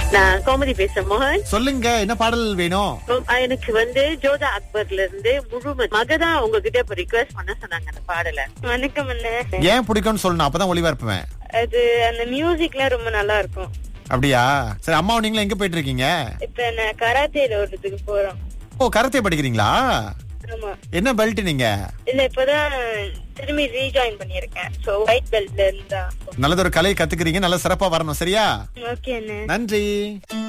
நான் கோமதி பேசுறேன் மோகன். சொல்லுங்க, என்ன பாடல் வேணும்? எனக்கு ஜோதா அக்பர்ல இருந்து முழுமதி மகதா உங்ககிட்ட இப்ப ரிக்வெஸ்ட் பண்ண சொன்னாங்க அந்த பாடல. வணக்கம் அண்ணே. ஏன் பிடிக்கும்னு சொல்லணும், அப்பதான் ஒளிபரப்புவேன். அது அந்த மியூசிக்லாம் ரொம்ப நல்லா இருக்கும். அப்படியா? சரி, அம்மாவும் நீங்களும் எங்க போயிட்டு இருக்கீங்க? இப்ப நான் கராத்தேல ஒருத்துக்கு போறோம். ஓ, கராத்தே படிக்கிறீங்களா? ஆமா. என்ன பெல்ட் நீங்க? இல்ல, இப்பதான் திரும்பி ரீஜாயின் பண்ணிருக்கேன். சோ ஒயிட் பெல்ட்ல இருந்தா. நல்லதொரு கலையை கத்துக்கிறீங்க, நல்ல சிறப்பா வரணும். சரியா? ஓகே அண்ணே. நன்றி.